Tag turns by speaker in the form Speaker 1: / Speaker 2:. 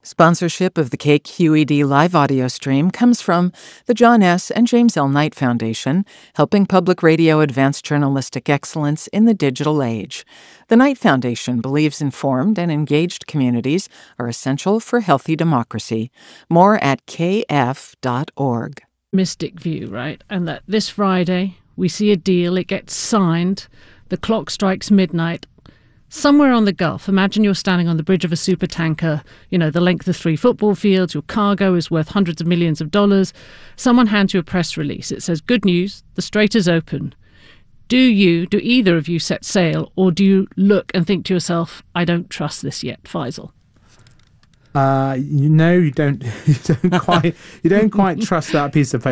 Speaker 1: Sponsorship of the KQED live audio stream comes from the John S. and James L. Knight Foundation, helping public radio advance journalistic excellence in the digital age. The Knight Foundation believes informed and engaged communities are essential for healthy democracy. More at kf.org.
Speaker 2: Mystic view, right? And that this Friday we see a deal, it gets signed, the clock strikes midnight. Somewhere on the Gulf, imagine you're standing on the bridge of a supertanker, the length of 3 football fields, your cargo is worth hundreds of millions of dollars. Someone hands you a press release. It says, good news, the strait is open. Do either of you set sail, or do you look and think to yourself, I don't trust this yet, Faisal?
Speaker 3: You don't quite trust that piece of paper.